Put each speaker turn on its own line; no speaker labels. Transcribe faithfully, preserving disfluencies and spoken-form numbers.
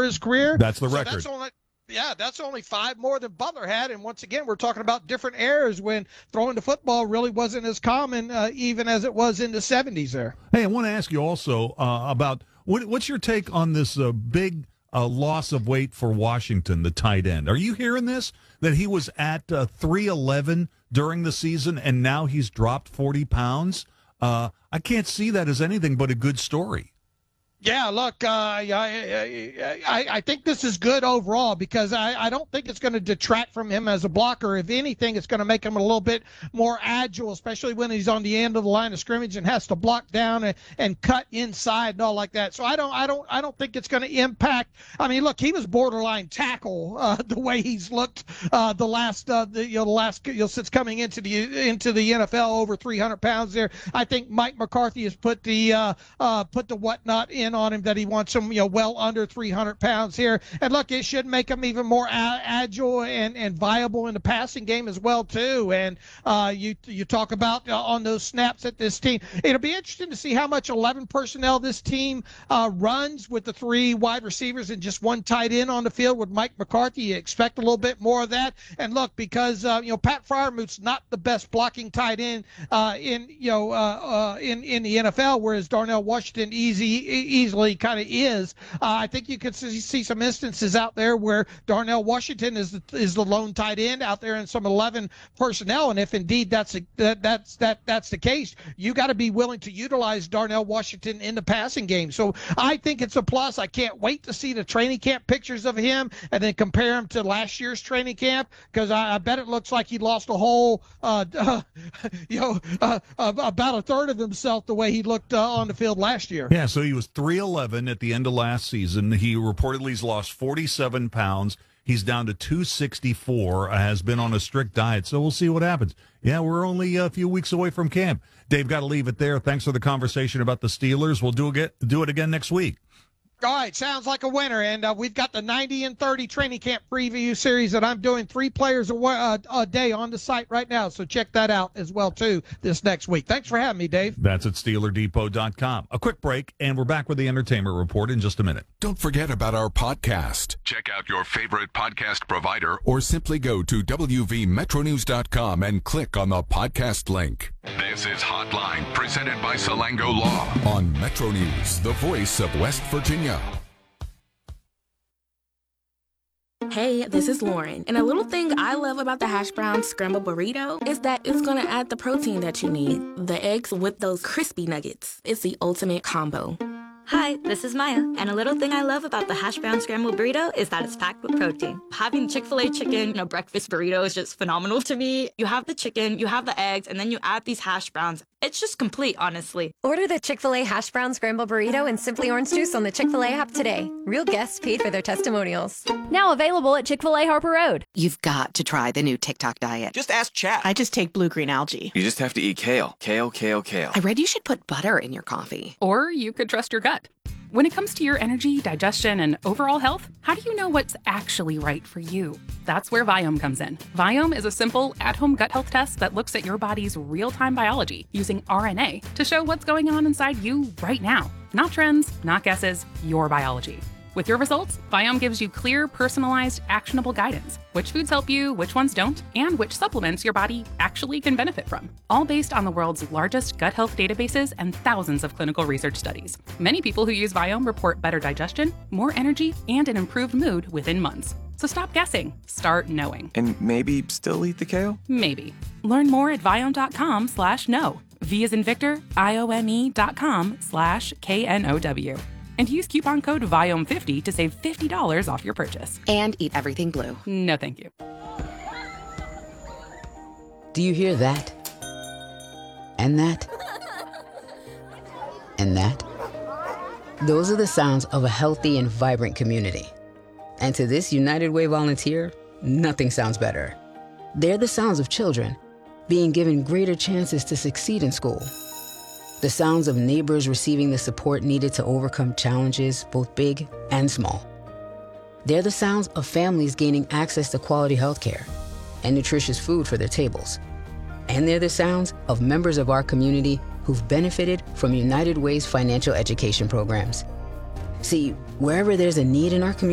his career.
That's the
so
record.
That's only, yeah, that's only five more than Butler had. And once again, we're talking about different eras when throwing the football really wasn't as common, uh, even as it was in the seventies there.
Hey, I want to ask you also uh, about what, what's your take on this uh, big uh, loss of weight for Washington, the tight end? Are you hearing this, that he was at uh, three eleven during the season and now he's dropped forty pounds? Uh, I can't see that as anything but a good story.
Yeah, look, uh, I, I, I think this is good overall because I, I don't think it's going to detract from him as a blocker. If anything, it's going to make him a little bit more agile, especially when he's on the end of the line of scrimmage and has to block down and, and cut inside and all like that. So I don't, I don't, I don't think it's going to impact. I mean, look, he was borderline tackle uh, the way he's looked uh, the last, uh, the, you know, the last, you know, since coming into the into the N F L, over three hundred pounds there. I think Mike McCarthy has put the uh, uh, put the whatnot in on him that he wants him, you know, well under three hundred pounds here. And look, it should make him even more a- agile and, and viable in the passing game as well too. And uh, you you talk about uh, on those snaps at this team, it'll be interesting to see how much eleven personnel this team uh, runs with the three wide receivers and just one tight end on the field with Mike McCarthy. You expect a little bit more of that. And look, because uh, you know Pat Fryermuth's not the best blocking tight end uh, in you know uh, uh, in in the N F L, whereas Darnell Washington easy easily kind of is. Uh, I think you could see, see some instances out there where Darnell Washington is the, is the lone tight end out there in some eleven personnel, and if indeed that's a, that that's that that's the case, you got to be willing to utilize Darnell Washington in the passing game. So I think it's a plus. I can't wait to see the training camp pictures of him and then compare him to last year's training camp because I, I bet it looks like he lost a whole, uh, uh, you know, uh, about a third of himself the way he looked uh, on the field last year.
Yeah, so he was three eleven at the end of last season. He reportedly has lost forty-seven pounds. He's down to two sixty-four, uh, has been on a strict diet. So we'll see what happens. Yeah, we're only a few weeks away from camp. Dave, got to leave it there. Thanks for the conversation about the Steelers. We'll do it, do it again next week.
All right, sounds like a winner. And uh, we've got the ninety and thirty training camp preview series that I'm doing three players a, uh, a day on the site right now. So check that out as well, too, this next week. Thanks for having me, Dave.
That's at Steeler Depot dot com. A quick break, and we're back with the Entertainment Report in just a minute.
Don't forget about our podcast. Check out your favorite podcast provider or simply go to W V Metro News dot com and click on the podcast link. This is Hotline, presented by Salango Law on Metro News, the voice of West Virginia.
Hey, this is Lauren, and a little thing I love about the hash brown scramble burrito is that it's gonna add the protein that you need. The eggs with those crispy nuggets. It's the ultimate combo.
Hi, this is Maya, and a little thing I love about the hash brown scrambled burrito is that it's packed with protein. Having Chick-fil-A chicken in a breakfast burrito is just phenomenal to me. You have the chicken, you have the eggs, and then you add these hash browns. It's just complete, honestly.
Order the Chick-fil-A hash brown scrambled burrito and Simply Orange Juice on the Chick-fil-A app today. Real guests paid for their testimonials.
Now available at Chick-fil-A Harper Road.
You've got to try the new TikTok diet.
Just ask chat.
I just take blue-green algae.
You just have to eat kale. Kale, kale, kale.
I read you should put butter in your coffee.
Or you could trust your gut. When it comes to your energy, digestion, and overall health, how do you know what's actually right for you? That's where Viome comes in. Viome is a simple, at-home gut health test that looks at your body's real-time biology using R N A to show what's going on inside you right now. Not trends, not guesses, your biology. With your results, Viome gives you clear, personalized, actionable guidance. Which foods help you, which ones don't, and which supplements your body actually can benefit from. All based on the world's largest gut health databases and thousands of clinical research studies. Many people who use Viome report better digestion, more energy, and an improved mood within months. So stop guessing. Start knowing.
And maybe still eat the kale?
Maybe. Learn more at Viome.com slash know. V as in Victor, I O M E dot com slash K N O W. And use coupon code Viome fifty to save fifty dollars off your purchase.
And eat everything blue.
No, thank you.
Do you hear that? And that? And that? Those are the sounds of a healthy and vibrant community. And to this United Way volunteer, nothing sounds better. They're the sounds of children being given greater chances to succeed in school. The sounds of neighbors receiving the support needed to overcome challenges, both big and small. They're the sounds of families gaining access to quality healthcare and nutritious food for their tables. And they're the sounds of members of our community who've benefited from United Way's financial education programs. See, wherever there's a need in our community,